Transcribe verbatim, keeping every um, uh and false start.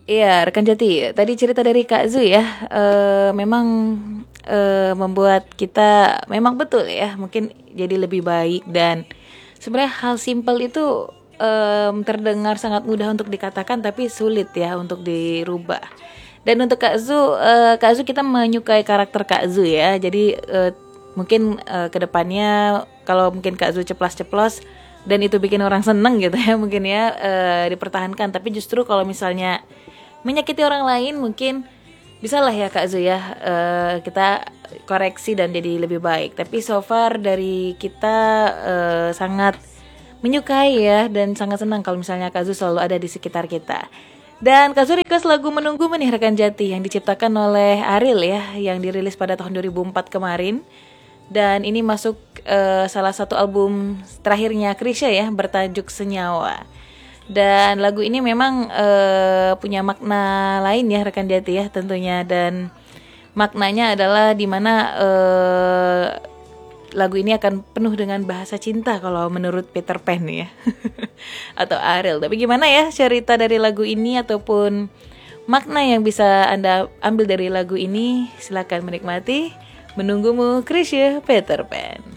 Iya, rekan Jati. Tadi cerita dari Kak Zu ya, eh, memang eh, membuat kita memang betul ya, mungkin jadi lebih baik dan sebenarnya hal simpel itu em, terdengar sangat mudah untuk dikatakan tapi sulit ya untuk dirubah. Dan untuk Kak Zu, eh, Kak Zu kita menyukai karakter Kak Zu ya. Jadi eh, mungkin eh, kedepannya kalau mungkin Kak Zu ceplas-ceplos dan itu bikin orang seneng gitu ya mungkin ya eh, dipertahankan. Tapi justru kalau misalnya menyakiti orang lain mungkin bisa lah ya Kak Zu ya eh, kita koreksi dan jadi lebih baik. Tapi so far dari kita eh, sangat menyukai ya dan sangat senang kalau misalnya Kak Zu selalu ada di sekitar kita. Dan Kak Zu request lagu Menunggumu nih rekan Jati yang diciptakan oleh Ariel ya yang dirilis pada tahun dua ribu empat kemarin. Dan ini masuk eh, salah satu album terakhirnya Krisya ya bertajuk Senyawa. Dan lagu ini memang eh, punya makna lain ya rekan Jati ya tentunya dan maknanya adalah dimana eh, lagu ini akan penuh dengan bahasa cinta kalau menurut Peter Pan ya atau Ariel. Tapi gimana ya cerita dari lagu ini ataupun makna yang bisa Anda ambil dari lagu ini? Silakan menikmati Menunggumu Krisya Peter Pan.